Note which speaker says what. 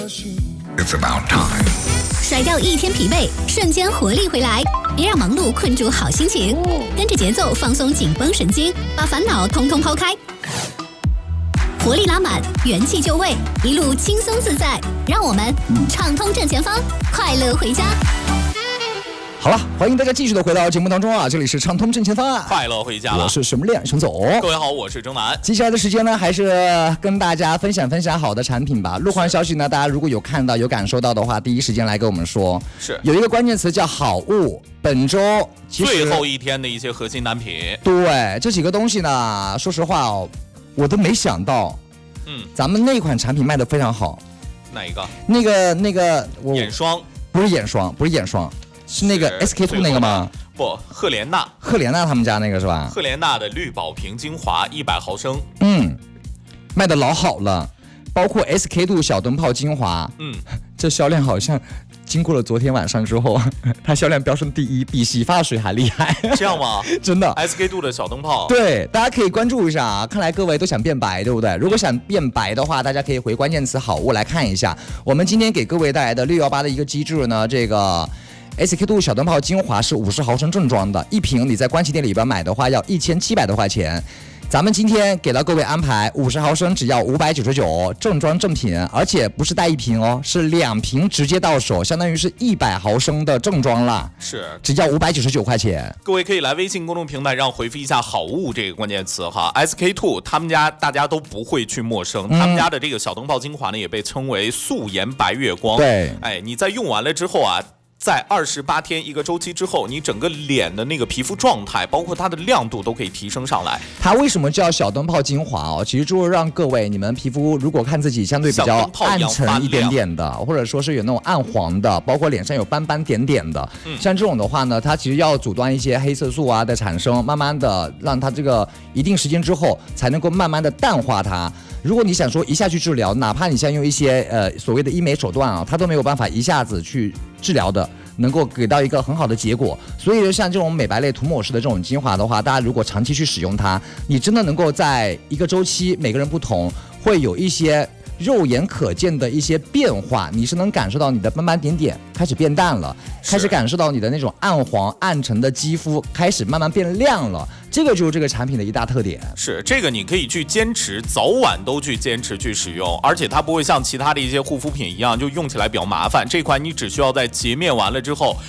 Speaker 1: It's about time.
Speaker 2: 甩掉一天疲惫，瞬间活力回来，别让忙碌困住好心情，跟着节奏放松紧绷神经，把烦恼通通抛开，活力拉满，元气就位，一路轻松自在，让我们畅通正前方，快乐回家。
Speaker 3: 好了，欢迎大家继续的回到节目当中啊！这里是畅通正前方，
Speaker 4: 快乐回家了。
Speaker 3: 我是什么练熊总。
Speaker 4: 各位好，我是征南。
Speaker 3: 接下来的时间呢，还是跟大家分享好的产品吧。路况消息呢，大家如果有看到、有感受到的话，第一时间来跟我们说。
Speaker 4: 是
Speaker 3: 有一个关键词叫好物，本周
Speaker 4: 最后一天的一些核心单品。
Speaker 3: 对，这几个东西呢，说实话哦，我都没想到。咱们那款产品卖得非常好。
Speaker 4: 哪一个？
Speaker 3: 那个
Speaker 4: 眼霜？
Speaker 3: 不是眼霜。是那个 SK2 那个吗？
Speaker 4: 不，赫莲娜
Speaker 3: 他们家那个是吧？
Speaker 4: 赫莲娜的绿宝瓶精华100毫升，
Speaker 3: 卖的老好了，包括 SK2 小灯泡精华，这销量好像经过了昨天晚上之后，它销量飙升第一，比洗发水还厉害。
Speaker 4: 这样吗？
Speaker 3: 真的
Speaker 4: ，SK2 的小灯泡，
Speaker 3: 对，大家可以关注一下啊。看来各位都想变白，对不对？如果想变白的话，大家可以回关键词好物来看一下。我们今天给各位带来的618的一个机制呢，这个SK2 小灯泡精华是50毫升正装的，一瓶你在关旗店里边买的话要1700多块钱。咱们今天给到各位安排50毫升只要599，正装正品，而且不是带一瓶哦，是2瓶直接到手，相当于是100毫升的正装了，
Speaker 4: 是
Speaker 3: 只要599块钱。
Speaker 4: 各位可以来微信公众平台上回复一下好物这个关键词哈。SK2 他们家大家都不会去陌生，他们家的这个小灯泡精华呢也被称为素颜白月光。
Speaker 3: 对，
Speaker 4: 你在用完了之后啊，在28天一个周期之后，你整个脸的那个皮肤状态，包括它的亮度都可以提升上来。
Speaker 3: 它为什么叫小灯泡精华哦？其实就是让各位你们皮肤如果看自己相对比较暗沉一点点的，或者说是有那种暗黄的，包括脸上有斑斑点点的，像这种的话呢，它其实要阻断一些黑色素啊的产生，慢慢的让它这个一定时间之后才能够慢慢的淡化它。如果你想说一下去治疗，哪怕你想用一些所谓的医美手段啊，它都没有办法一下子去治疗的，能够给到一个很好的结果。所以像这种美白类涂抹式的这种精华的话，大家如果长期去使用它，你真的能够在一个周期，每个人不同，会有一些肉眼可见的一些变化，你是能感受到你的斑斑点点开始变淡了，开始感受到你的那种暗黄暗沉的肌肤开始慢慢变亮了。这个就是这个产品的一大特点。
Speaker 4: 是这个你可以去坚持，早晚都去坚持去使用，而且它不会像其他的一些护肤品一样就用起来比较麻烦。这款你只需要在洁面完了之后